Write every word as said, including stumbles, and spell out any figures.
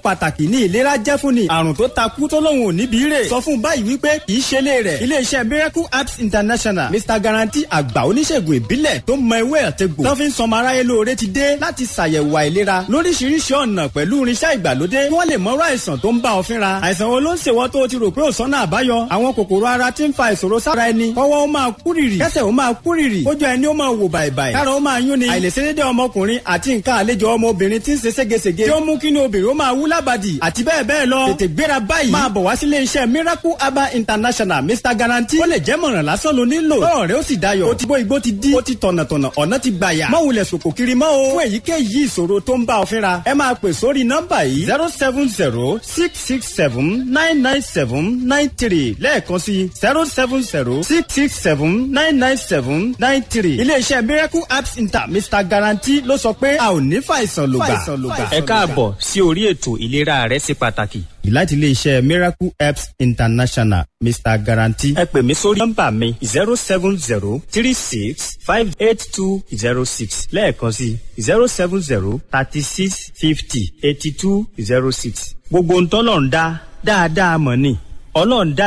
pàtàkì ní ìlera jẹ́ fún ni. àrùn tó takú tó lóun ò níbi rè. sọ fún báyìí wípé kì í ṣe lé rẹ̀. iléeṣẹ́ Miracle Apps International Mister Guarantee àgbà oníṣègùn ìbílẹ̀ tó mọ ewé àtegbò. tó fi ń sọmọ aráyé lóore ti dé láti ṣàyẹ̀wò àìlera lóríṣiríṣi ọ̀nà pẹ̀lú irinṣẹ́ ìgbàlódé kí wọ́n lè mọ̀rọ̀ àìsàn tó ń bá ọ fínra. àìsàn wo ló ń ṣèwọ́ tó o ti rò pé ò sọ́nà àbáyọ. àwọn kòkòrò ara ti ń fa ìṣòro sára ẹni. kọ́wọ́ ó máa kúrìrì kẹ́sẹ̀ ó máa kúrìrì kójú ẹni ó máa wò bàìbàì. kára ó máa yún ni. àìlèṣedédé ọmọkùnrin àti nǹkan àlejò ọmọbìnrin ti ń ṣe ségesège. tí ó mú kí ni obìnrin ó máa wú lábàdì àti bẹ́ẹ̀ bẹ́ẹ̀ lọ. tètè gbéra báyìí. máa bọ̀ wá sílé iṣẹ́ Miracle Herbal International Mister Guarantee. ó lè jẹ́ mọ̀ràn lásán ló nílò. tọ́rọ̀ rẹ ó sì dayọ̀. ó ti bó igbó ti dí. ó ti tọ̀nàtọ̀nà ọ̀nà ti gbàyà. má wulẹ̀ sòkò kiri mọ́ o. fún èyíkéyìí ìṣòro tó ń bá ọ fínra. ẹ máa pè sórí nọ́mbà yìí zero seven zero six six seven nine nine seven nine three lẹ́ẹ̀kan sí zero seven zero six six seven nine nine seven nine three. iléeṣẹ́ Miracle Apps Inter Mister Guarantee ló sọ pé a ò ní fàìsàn lògbà. ẹ káàbọ̀ sí orí ètò ìlera rẹ ṣe pàtàkì. láti iléeṣẹ́ Miracle Apps International Mister Guarantee. ẹ pè mí sórí nọ́mbà mi zero seven zero three six five eight two zero six lẹ́ẹ̀kan sí zero seven zero thirty six fifty eighty two zero six. gbogbo ntọ́lọ̀ ń dá dáadáa mọ̀ ni ọlọ́run dá